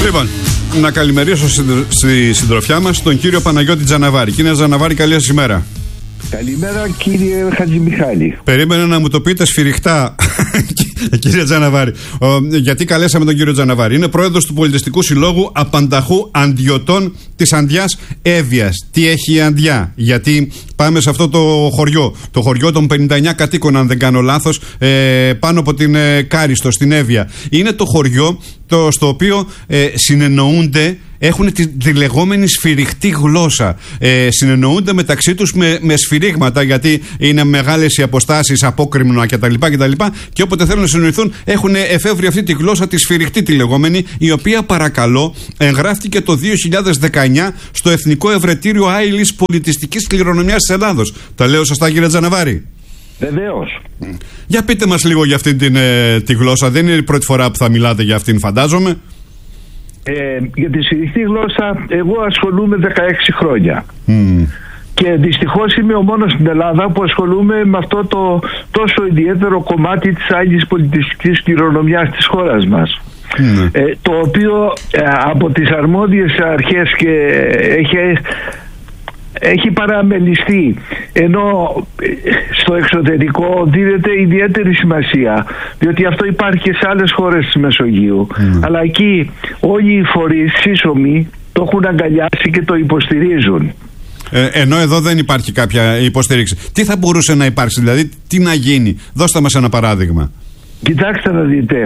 Λοιπόν, να καλημερίσω στη συντροφιά μας τον κύριο Παναγιώτη Τζαναβάρη. Κύριε Τζαναβάρη, καλή σας ημέρα. Καλημέρα κύριε Χατζημιχάλη. Περίμενα να μου το πείτε σφυριχτά, κύριε Τζαναβάρη. Γιατί καλέσαμε τον κύριο Τζαναβάρη? Είναι πρόεδρος του Πολιτιστικού Συλλόγου Απανταχού Αντιωτών της Ανδιάς Εύβοιας. Τι έχει η Ανδιά? Γιατί πάμε σε αυτό το χωριό των 59 κατοίκων, αν δεν κάνω λάθος, πάνω από την Κάριστο, στην Εύβοια. Είναι το χωριό στο οποίο συνεννοούνται, έχουν τη λεγόμενη σφυριχτή γλώσσα. Συνεννοούνται μεταξύ τους με σφυρίγματα, γιατί είναι μεγάλες οι αποστάσεις, απόκρημνα κτλ. Και όποτε θέλουν να συνεννοηθούν, έχουν εφεύρει αυτή τη γλώσσα, τη σφυριχτή τη λεγόμενη, η οποία, παρακαλώ, εγγράφτηκε το 2019 στο Εθνικό Ευρετήριο Άειλης Πολιτιστικής Κληρονομιάς της Ελλάδος. Τα λέω σωστά, κύριε Τζαναβάρη? Βεβαίως. Για πείτε μας λίγο για αυτή τη γλώσσα. Δεν είναι η πρώτη φορά που θα μιλάτε για αυτήν, φαντάζομαι. Για τη σφυριχτή γλώσσα εγώ ασχολούμαι 16 χρόνια. Και δυστυχώς είμαι ο μόνος στην Ελλάδα που ασχολούμαι με αυτό το τόσο ιδιαίτερο κομμάτι της άειλης πολιτιστικής κληρονομιάς της χώρας μας. Το οποίο από τις αρμόδιες αρχές και έχει παραμελιστεί, ενώ στο εξωτερικό δίνεται ιδιαίτερη σημασία, διότι αυτό υπάρχει και σε άλλες χώρες της Μεσογείου. Αλλά εκεί όλοι οι φορείς σύσσωμοι το έχουν αγκαλιάσει και το υποστηρίζουν. Ενώ εδώ δεν υπάρχει κάποια υποστήριξη. Τι θα μπορούσε να υπάρξει, δηλαδή, τι να γίνει? Δώστε μας ένα παράδειγμα. Κοιτάξτε να δείτε,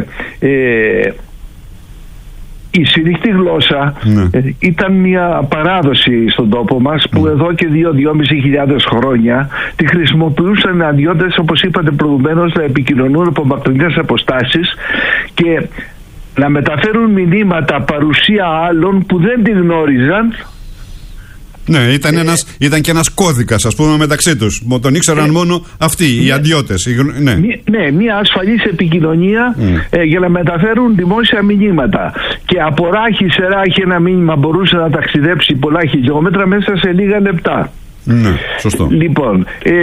η σφυριχτή γλώσσα ήταν μια παράδοση στον τόπο μας που εδώ και 2.500 χρόνια τη χρησιμοποιούσαν αντιώτες, όπως είπατε προηγουμένως, να επικοινωνούν από μακρινές αποστάσεις και να μεταφέρουν μηνύματα, παρουσία άλλων που δεν τη γνώριζαν. Ναι, ήταν και ένας κώδικας, ας πούμε, μεταξύ τους. Τον ήξεραν μόνο αυτοί, οι αντιώτες. Ναι, μια ασφαλής επικοινωνία για να μεταφέρουν δημόσια μηνύματα. Και από ράχη σε ράχη ένα μήνυμα μπορούσε να ταξιδέψει πολλά χιλιόμετρα μέσα σε λίγα λεπτά. Ναι, σωστό. Λοιπόν,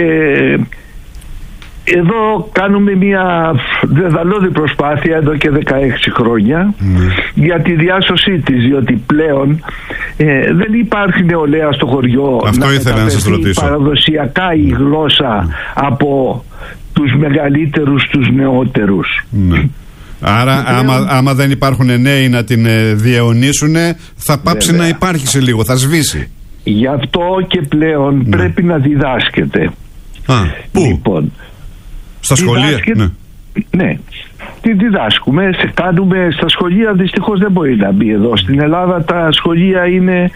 εδώ κάνουμε μια δεδαλώδη προσπάθεια εδώ και 16 χρόνια για τη διάσωσή της, διότι πλέον δεν υπάρχει νεολαία στο χωριό. Αυτό ήθελα να σας ρωτήσω. Παραδοσιακά η γλώσσα από τους μεγαλύτερους τους νεότερους. Άρα άμα δεν υπάρχουν νέοι να την διαιωνίσουν, θα πάψει να υπάρχει σε λίγο, θα σβήσει. Γι' αυτό και πλέον πρέπει να διδάσκεται. Πού? Λοιπόν, στα σχολεία? Ναι, τη διδάσκουμε, κάνουμε στα σχολεία. Δυστυχώς δεν μπορεί να μπει εδώ. Στην Ελλάδα τα σχολεία είναι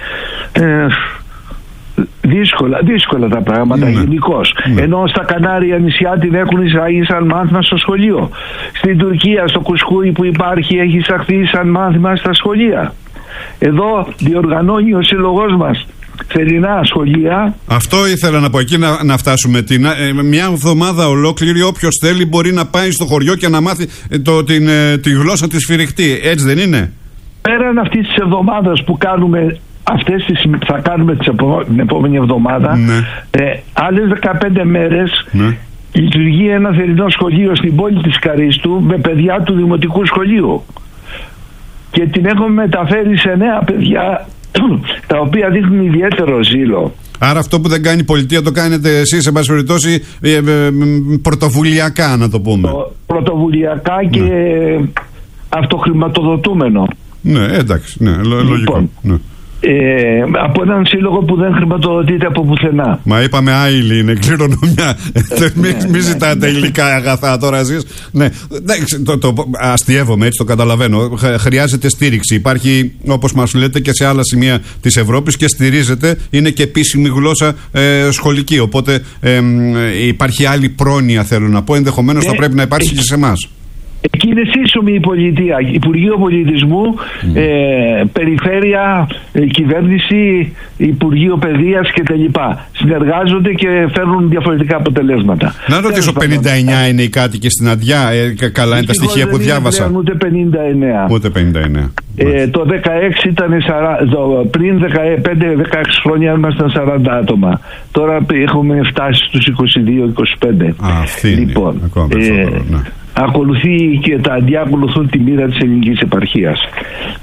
δύσκολα τα πράγματα γενικώς. Ενώ στα Κανάρια νησιά την έχουν εισαγεί σαν μάθημα στο σχολείο. Στην Τουρκία, στο Κουσκούι που υπάρχει, έχει εισαχθεί σαν μάθημα στα σχολεία. Εδώ διοργανώνει ο σύλλογός μας θερινά σχολεία. Αυτό ήθελα να πω, εκεί να φτάσουμε. Μια εβδομάδα ολόκληρη όποιος θέλει μπορεί να πάει στο χωριό και να μάθει τη γλώσσα της σφυριχτή. Έτσι δεν είναι? Πέραν αυτής της εβδομάδας που κάνουμε, θα κάνουμε την επόμενη εβδομάδα, άλλες 15 μέρες λειτουργεί ένα θερινό σχολείο στην πόλη της Καρίστου με παιδιά του Δημοτικού Σχολείου. Και την έχουμε μεταφέρει σε νέα παιδιά τα οποία δείχνουν ιδιαίτερο ζήλο. Άρα αυτό που δεν κάνει η πολιτεία το κάνετε εσείς, σε πάση περιπτώσει, πρωτοβουλιακά, να το πούμε. Πρωτοβουλιακά και αυτοχρηματοδοτούμενο. Ναι, εντάξει, λογικό. Λοιπόν, από έναν σύλλογο που δεν χρηματοδοτείται από πουθενά. Μα είπαμε άειλη, είναι κληρονομιά. Μην ζητάτε υλικά αγαθά τώρα εσείς. Ναι, αστιεύομαι, έτσι το καταλαβαίνω. Χρειάζεται στήριξη. Υπάρχει, όπως μας λέτε, και σε άλλα σημεία της Ευρώπης και στηρίζεται. Είναι και επίσημη γλώσσα σχολική. Οπότε υπάρχει άλλη πρόνοια, θέλω να πω. Ενδεχομένως θα πρέπει να υπάρξει και σε εμάς. Εκεί είναι σύσσωμη η πολιτεία, Υπουργείο Πολιτισμού, Περιφέρεια, Κυβέρνηση, Υπουργείο Παιδείας κτλ. Συνεργάζονται και φέρνουν διαφορετικά αποτελέσματα. Να ρωτήσω, 59 είναι οι κάτοικοι στην Ανδιά? Καλά είναι τα στοιχεία που διάβασα? Ούτε 59. Ούτε 59. Το 16 ήταν πριν 15-16 χρόνια ήμασταν 40 άτομα. Τώρα έχουμε φτάσει στους 22-25. Αυτή είναι. Λοιπόν, ακολουθεί και τα αντιά ακολουθούν τη μοίρα της ελληνικής επαρχίας.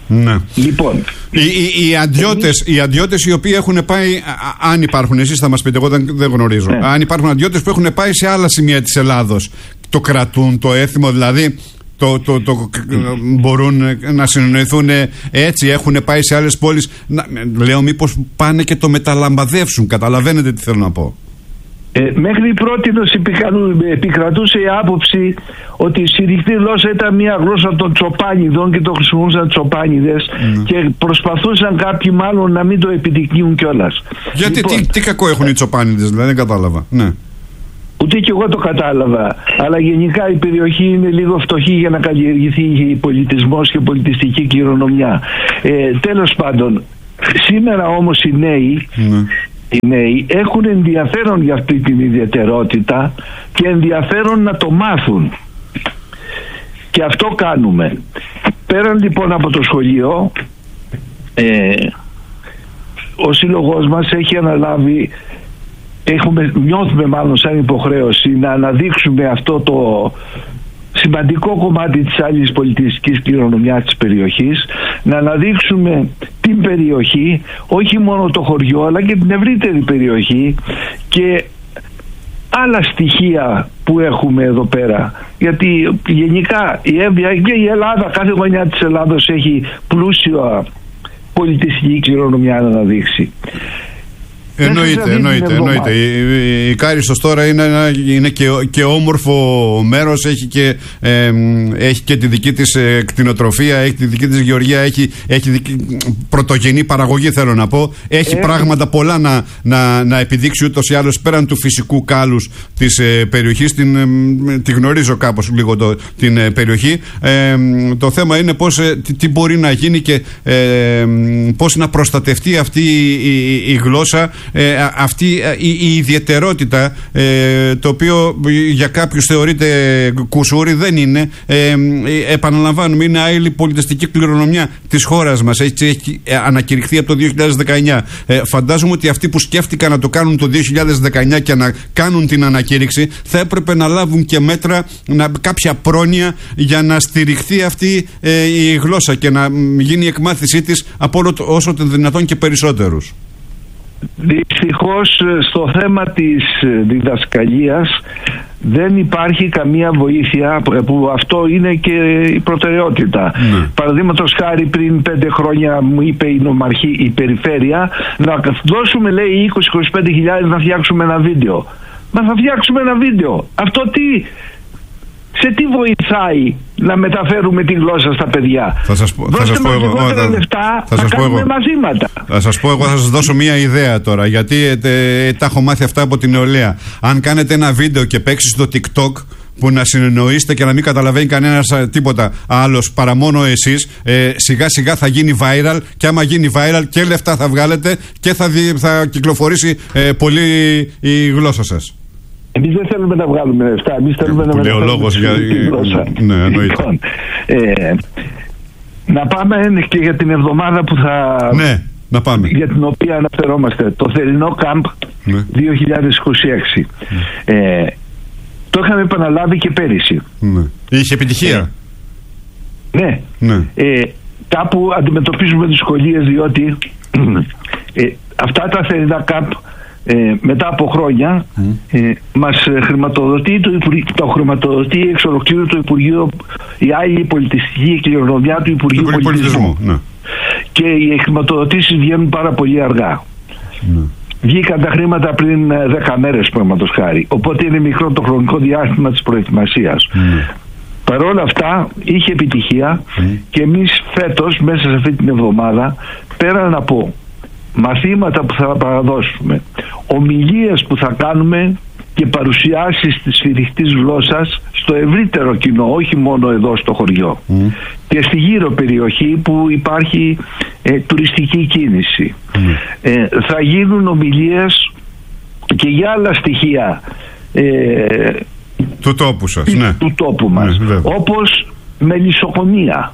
Ναι. Λοιπόν, οι αντιώτες οι οποίοι έχουν πάει, αν υπάρχουν, εσείς θα μας πείτε, εγώ δεν γνωρίζω, αν υπάρχουν αντιώτες που έχουν πάει σε άλλα σημεία της Ελλάδος, το κρατούν το έθιμο, δηλαδή μπορούν να συνεννοηθούν έτσι, έχουν πάει σε άλλες πόλεις, λέω μήπως πάνε και το μεταλαμπαδεύσουν, καταλαβαίνετε τι θέλω να πω. Μέχρι πρότινος επικρατούσε η άποψη ότι η συρρηκτή γλώσσα ήταν μια γλώσσα των Τσοπάνιδων και το χρησιμοποιούσαν Τσοπάνιδες και προσπαθούσαν κάποιοι μάλλον να μην το επιδεικνύουν κιόλας. Γιατί λοιπόν, τι κακό έχουν οι Τσοπάνιδες, δηλαδή, δεν κατάλαβα. Ναι. Ούτε και εγώ το κατάλαβα, αλλά γενικά η περιοχή είναι λίγο φτωχή για να καλλιεργηθεί πολιτισμός και πολιτιστική κληρονομιά. Τέλος πάντων, σήμερα όμως οι νέοι έχουν ενδιαφέρον για αυτή την ιδιαιτερότητα και ενδιαφέρον να το μάθουν. Και αυτό κάνουμε. Πέραν λοιπόν από το σχολείο, ο σύλλογος μας έχει αναλάβει, νιώθουμε μάλλον σαν υποχρέωση να αναδείξουμε αυτό το σημαντικό κομμάτι της άλλης πολιτιστικής κληρονομιάς της περιοχής, να αναδείξουμε την περιοχή, όχι μόνο το χωριό αλλά και την ευρύτερη περιοχή και άλλα στοιχεία που έχουμε εδώ πέρα, γιατί γενικά η Εύβοια και η Ελλάδα, κάθε γωνιά της Ελλάδος έχει πλούσια πολιτιστική κληρονομιά να αναδείξει. Εννοείται. Η Κάριστος τώρα είναι και όμορφο μέρος, έχει και τη δική της κτηνοτροφία, έχει τη δική της γεωργία, έχει πρωτογενή παραγωγή, θέλω να πω. Έχει πράγματα πολλά να επιδείξει ούτως ή άλλως, πέραν του φυσικού κάλους της περιοχής. Τη γνωρίζω κάπως λίγο την περιοχή. Το θέμα είναι τι μπορεί να γίνει και πώς να προστατευτεί αυτή η γλώσσα, αυτή η ιδιαιτερότητα, το οποίο για κάποιους θεωρείται κουσούρι, δεν είναι. Επαναλαμβάνουμε, είναι άειλη πολιτιστική κληρονομιά της χώρας μας, έτσι έχει ανακηρυχθεί από το 2019. Φαντάζομαι ότι αυτοί που σκέφτηκαν να το κάνουν το 2019 και να κάνουν την ανακήρυξη θα έπρεπε να λάβουν και μέτρα, κάποια πρόνοια για να στηριχθεί αυτή η γλώσσα και να γίνει η εκμάθησή της από όσο το δυνατόν και περισσότερους. Δυστυχώς στο θέμα της διδασκαλίας δεν υπάρχει καμία βοήθεια, που αυτό είναι και η προτεραιότητα. Παραδείγματος χάρη, πριν 5 χρόνια μου είπε η νομαρχή, η περιφέρεια, να δώσουμε, λέει, 20-25 να φτιάξουμε ένα βίντεο. Μα θα φτιάξουμε ένα βίντεο. Αυτό σε τι βοηθάει να μεταφέρουμε τη γλώσσα στα παιδιά? Θα σας πω εγώ. Θα κάνουμε μαθήματα. Θα σας πω εγώ, θα σας δώσω μία ιδέα τώρα, γιατί τα έχω μάθει αυτά από την νεολαία. Αν κάνετε ένα βίντεο και παίξει στο TikTok, που να συνεννοείστε και να μην καταλαβαίνει κανένας τίποτα άλλος παρά μόνο εσείς, σιγά σιγά θα γίνει viral, και άμα γίνει viral και λεφτά θα βγάλετε και θα κυκλοφορήσει πολύ η γλώσσα σας. Εμείς δεν θέλουμε να βγάλουμε λεφτά, εμείς θέλουμε να μεταφέρουμε τη γλώσσα. Ναι, εννοείται. Λοιπόν, να πάμε και για την εβδομάδα που θα... Ναι, να πάμε. Για την οποία αναφερόμαστε, το θερινό Camp 2026. Το είχαμε επαναλάβει και πέρυσι. Είχε επιτυχία. Ναι. Κάπου αντιμετωπίζουμε δυσκολίες, διότι αυτά τα θερινά Camp μετά από χρόνια μας χρηματοδοτεί το χρηματοδοτεί εξ ολοκλήρου το Υπουργείο, η άλλη πολιτιστική κληρονομιά του Υπουργείου Πολιτισμού. Και οι χρηματοδοτήσεις βγαίνουν πάρα πολύ αργά. Βγήκαν τα χρήματα πριν 10 μέρες, πραγματος χάρη, οπότε είναι μικρό το χρονικό διάστημα της προετοιμασίας. Παρ' όλα αυτά είχε επιτυχία και εμείς φέτος, μέσα σε αυτή την εβδομάδα, πέραν από μαθήματα που θα παραδώσουμε, ομιλίες που θα κάνουμε και παρουσιάσεις της σφυριχτής γλώσσας στο ευρύτερο κοινό, όχι μόνο εδώ στο χωριό, και στη γύρω περιοχή που υπάρχει τουριστική κίνηση. Θα γίνουν ομιλίες και για άλλα στοιχεία του τόπου σας, του τόπου μας, όπως μελισσοκομεία.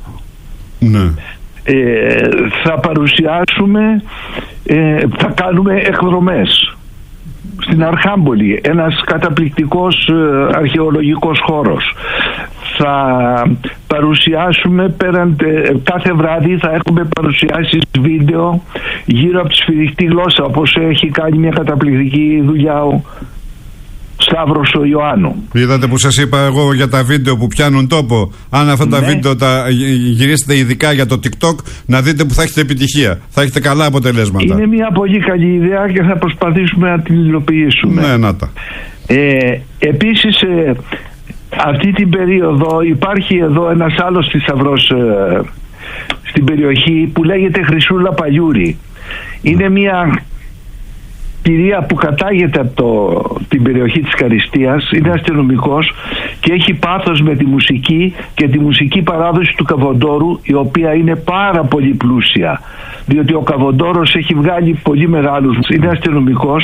Θα παρουσιάσουμε, θα κάνουμε εκδρομές στην Αρχάμπολη, ένας καταπληκτικός αρχαιολογικός χώρος. θα παρουσιάσουμε πέραν, κάθε βράδυ θα έχουμε παρουσιάσεις βίντεο γύρω από τη σφυριχτή γλώσσα, όπως έχει κάνει μια καταπληκτική δουλειά ο Σταύρος ο Ιωάννου. Είδατε που σας είπα εγώ για τα βίντεο που πιάνουν τόπο? Αν αυτά τα βίντεο τα γυρίσετε ειδικά για το TikTok, να δείτε που θα έχετε επιτυχία, θα έχετε καλά αποτελέσματα. Είναι μια πολύ καλή ιδέα και θα προσπαθήσουμε να την υλοποιήσουμε. Ναι, να τα. Επίσης αυτή την περίοδο υπάρχει εδώ ένας άλλος θησαυρός στην περιοχή που λέγεται Χρυσούλα Παλιούρη. Είναι μια κυρία που κατάγεται από την περιοχή της Καριστίας, είναι αστυνομικός και έχει πάθος με τη μουσική και τη μουσική παράδοση του Καβοντόρου, η οποία είναι πάρα πολύ πλούσια, διότι ο Καβοντόρος έχει βγάλει πολύ μεγάλους. Είναι αστυνομικός